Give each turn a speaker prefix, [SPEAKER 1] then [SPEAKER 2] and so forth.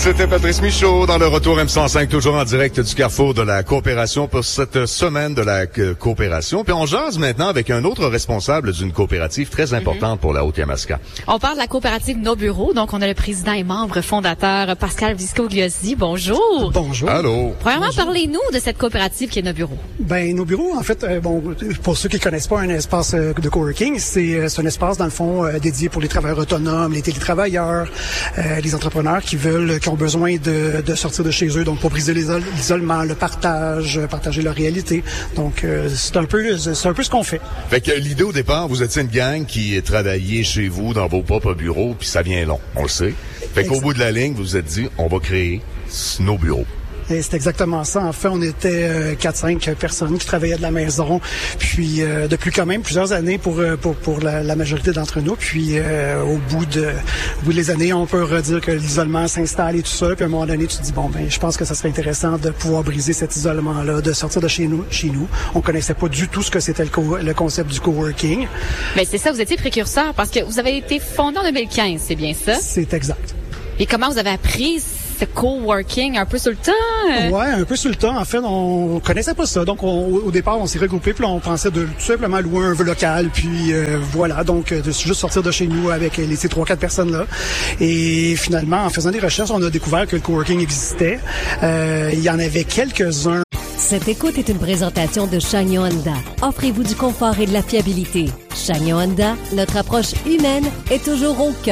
[SPEAKER 1] C'était Patrice Michaud dans le retour M105, toujours en direct du Carrefour de la coopération pour cette semaine de la coopération. Puis on jase maintenant avec un autre responsable d'une coopérative très importante pour la Haute-Yamaska.
[SPEAKER 2] On parle de la coopérative Nos Bureaux. Donc, on a le président et membre fondateur Pascal Viscogliosi. Bonjour.
[SPEAKER 3] Bonjour.
[SPEAKER 1] Allô.
[SPEAKER 2] Premièrement, parlez-nous de cette coopérative qui est Nos Bureaux.
[SPEAKER 3] Ben, Nos Bureaux, en fait, pour ceux qui ne connaissent pas un espace de coworking, c'est un espace, dans le fond, dédié pour les travailleurs autonomes, les télétravailleurs, les entrepreneurs qui ont besoin de sortir de chez eux, donc pour briser l'isolement, le partager leur réalité. Donc, c'est un peu ce qu'on fait.
[SPEAKER 1] Fait que l'idée au départ, vous étiez une gang qui travaillait chez vous, dans vos propres bureaux, puis ça vient long, on le sait. Fait qu'au bout de la ligne, vous vous êtes dit, on va créer nos bureaux.
[SPEAKER 3] Et c'est exactement ça. En fait, on était 4-5 personnes qui travaillaient de la maison, puis depuis quand même plusieurs années pour la majorité d'entre nous. Puis au bout des années, on peut redire que l'isolement s'installe et tout ça. Puis à un moment donné, tu te dis je pense que ça serait intéressant de pouvoir briser cet isolement-là, de sortir de chez nous. On connaissait pas du tout ce que c'était le concept du coworking.
[SPEAKER 2] Mais c'est ça, vous étiez précurseur parce que vous avez été fondé en 2015, c'est bien ça?
[SPEAKER 3] C'est exact.
[SPEAKER 2] Et comment vous avez appris ce coworking un peu sur le temps?
[SPEAKER 3] Ouais, un peu sur le temps. En fait, on connaissait pas ça. Donc, au départ, on s'est regroupés, puis on pensait de tout simplement louer un local, puis voilà. Donc, de juste sortir de chez nous avec ces 3-4 personnes-là. Et finalement, en faisant des recherches, on a découvert que le coworking existait. Il y en avait quelques-uns.
[SPEAKER 4] Cette écoute est une présentation de Chagnon Honda. Offrez-vous du confort et de la fiabilité. Chagnon Honda, notre approche humaine est toujours au cœur.